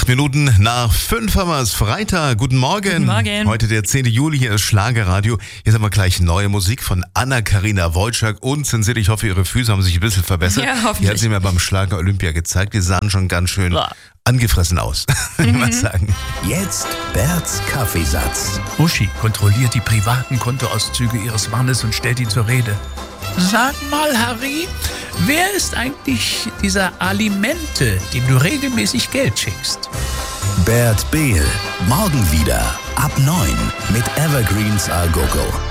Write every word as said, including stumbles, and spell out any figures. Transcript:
Acht Minuten nach fünf haben wir es. Freitag. Guten Morgen. Guten Morgen. Heute der zehnte Juli. Hier ist Schlagerradio. Jetzt haben wir gleich neue Musik von Anna-Karina Wojcik. Unzensiert. Ich hoffe, ihre Füße haben sich ein bisschen verbessert. Ja, hoffentlich. Die hat sie mir beim Schlager Olympia gezeigt. Die sahen schon ganz schön Boah. angefressen aus, würde ich mal sagen. Jetzt Berts Kaffeesatz. Uschi kontrolliert die privaten Kontoauszüge ihres Mannes und stellt ihn zur Rede. Sag mal, Harry, wer ist eigentlich dieser Alimente, dem du regelmäßig Geld schickst? Bert Behl. Morgen wieder ab neun mit Evergreens A Go Go.